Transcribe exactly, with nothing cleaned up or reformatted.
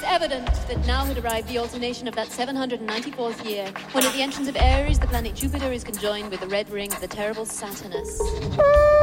evident that now had arrived the alternation of that seven hundred ninety-fourth year, when at the entrance of Aries, the planet Jupiter is conjoined with the red ring of the terrible Saturnus.